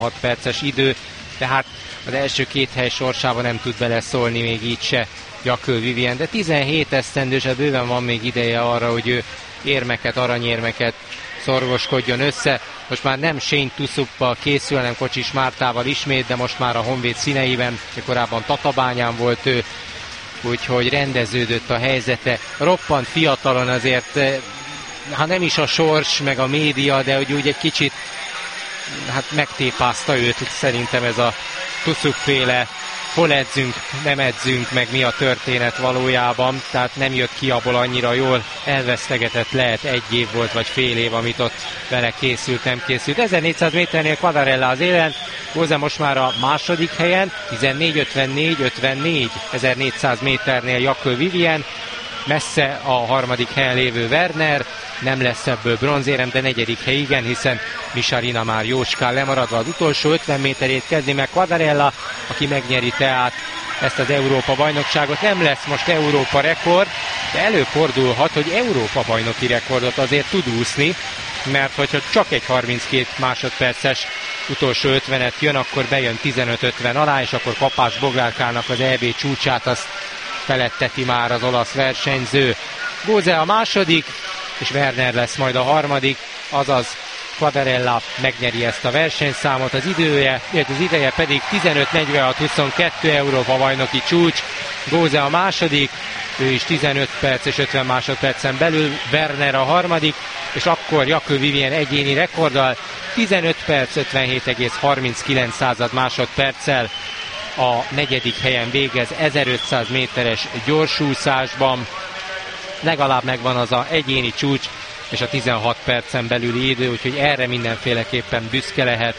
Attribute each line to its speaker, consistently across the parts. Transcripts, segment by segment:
Speaker 1: 6 perces idő, tehát az első két hely sorsában nem tud beleszólni még így se Jakő Vivien, de 17 esztendős, bőven van még ideje arra, hogy ő érmeket, aranyérmeket szorgoskodjon össze. Most már nem Shane Tusuppal készül, hanem Kocsis Mártával ismét, de most már a Honvéd színeiben, korábban Tatabányán volt ő, úgyhogy rendeződött a helyzete. Roppant fiatalon azért, ha nem is a sors, meg a média, de hogy úgy egy kicsit megtépázta őt, szerintem ez a Tusup-féle hol edzünk, nem edzünk, meg mi a történet valójában, tehát nem jött ki abból annyira jól, elvesztegetett, lehet egy év volt, vagy fél év, amit ott vele készült, nem készült. 1400 méternél Quadarella az élen, Gose most már a második helyen, 14.54.54, 1400 méternél Jakő Vivien, messze a harmadik helyen lévő Werner, nem lesz ebből bronzérem, de negyedik hely igen, hiszen Misarina már jóskán lemaradva az utolsó 50 méterét kezdi meg Quadarella, aki megnyeri tehát ezt az Európa-bajnokságot. Nem lesz most Európa rekord, de előfordulhat, hogy Európa-bajnoki rekordot azért tud úszni, mert hogyha csak egy 32 másodperces utolsó 50-et jön, akkor bejön 15-50 alá, és akkor Kapás Boglárkának az EB csúcsát azt feletteti már az olasz versenyző. Gose a második, és Werner lesz majd a harmadik, azaz Quadarella megnyeri ezt a versenyszámot, az ideje pedig 15.46.22 Európa bajnoki csúcs. Gose a második, ő is 15 perc és 50 másodpercen belül, Werner a harmadik, és akkor Jakő Vivien egyéni rekorddal 15 perc 57,39 másodperccel a negyedik helyen végez 1500 méteres gyorsúszásban. Legalább megvan az a egyéni csúcs és a 16 percen belüli idő, úgyhogy erre mindenféleképpen büszke lehet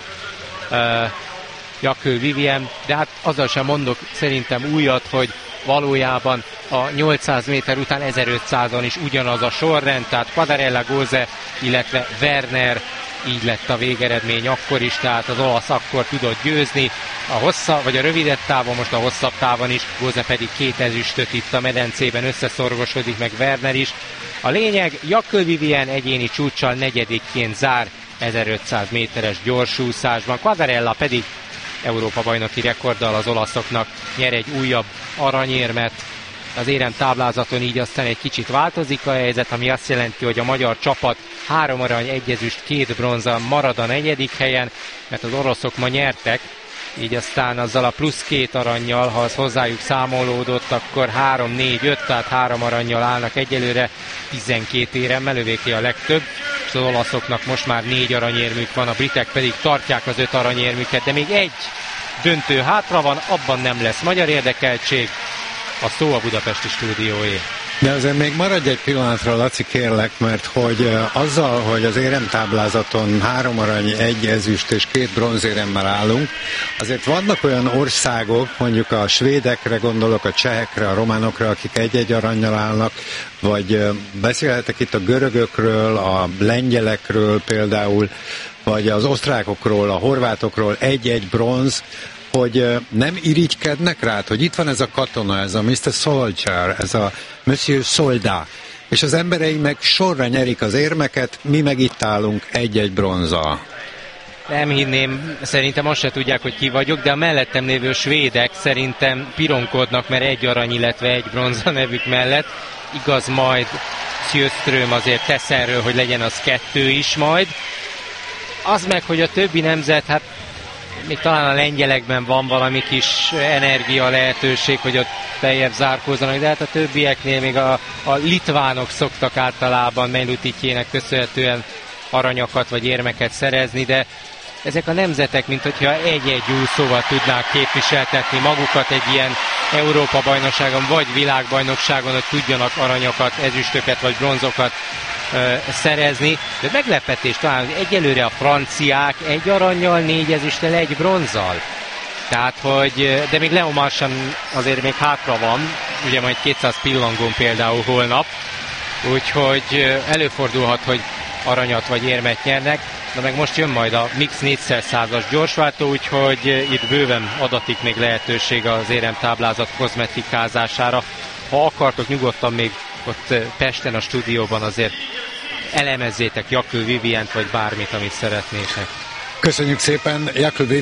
Speaker 1: Jakő Vivien, de hát azzal sem mondok szerintem újat, hogy valójában a 800 méter után 1500-on is ugyanaz a sorrend, tehát Quadarella, Gose, illetve Werner, így lett a végeredmény akkor is, tehát az olasz akkor tudott győzni a rövidebb távon, most a hosszabb távon is, Gose pedig 2 ezüstöt itt a medencében összeszorgosodik, meg Werner is. A lényeg, Jakő Vivien egyéni csúccsal negyedikként zár 1500 méteres gyorsúszásban, Quadarella pedig Európa-bajnoki rekorddal az olaszoknak nyer egy újabb aranyérmet. Az érem táblázaton így aztán egy kicsit változik a helyzet, ami azt jelenti, hogy a magyar csapat 3 arany, 1 ezüst, 2 bronzal marad a negyedik helyen, mert az oroszok ma nyertek, így aztán azzal a plusz 2 arannyal, ha az hozzájuk számolódott, akkor 3, 4, 5, tehát 3 arannyal állnak egyelőre, 12 éremmel, övéké a legtöbb, és az olaszoknak most már 4 aranyérmük van, a britek pedig tartják az 5 aranyérmüket, de még egy döntő hátra van, abban nem lesz magyar érdekeltség, a szó a budapesti stúdióé.
Speaker 2: De azért még maradj egy pillanatra, Laci, kérlek, mert hogy azzal, hogy az éremtáblázaton 3 arany, 1 ezüst és 2 bronzéremmel állunk, azért vannak olyan országok, mondjuk a svédekre gondolok, a csehekre, a románokra, akik 1-1 arannyal állnak, vagy beszélhetek itt a görögökről, a lengyelekről például, vagy az osztrákokról, a horvátokról 1-1 bronz, hogy nem irigykednek rá, hogy itt van ez a katona, ez a Mr. Soldier, ez a Monsieur Soldat, és az emberei meg sorra nyerik az érmeket, mi meg itt állunk 1-1 bronzzal.
Speaker 1: Nem hinném, szerintem azt se tudják, hogy ki vagyok, de a mellettem lévő svédek szerintem pironkodnak, mert 1 arany, illetve 1 bronz a nevük mellett. Igaz, majd Sjöström azért tesz erről, hogy legyen az 2 is majd. Az meg, hogy a többi nemzet, hát még talán a lengyelekben van valami kis energia lehetőség, hogy ott beljebb zárkózzanak, de hát a többieknél még a litvánok szoktak általában Melutitjének köszönhetően aranyakat vagy érmeket szerezni, de ezek a nemzetek, mint hogyha egy-egy úszóval tudnák képviseltetni magukat egy ilyen Európa-bajnokságon vagy világbajnokságon, hogy tudjanak aranyakat, ezüstöket vagy bronzokat szerezni, de meglepetés talán, hogy egyelőre a franciák 1 arannyal, 4 ezüsttel, 1 bronzzal. Tehát, hogy, de még Leon Marchand azért még hátra van, ugye majd 200 pillangón például holnap, úgyhogy előfordulhat, hogy aranyat vagy érmet nyernek, de meg most jön majd a Mix 4x100-as gyorsváltó, úgyhogy itt bőven adatik még lehetőség az éremtáblázat kozmetikázására. Ha akartok, nyugodtan még ott Pesten a stúdióban azért elemezzétek Jakő Vivient, vagy bármit, amit szeretnétek.
Speaker 2: Köszönjük szépen, Jakob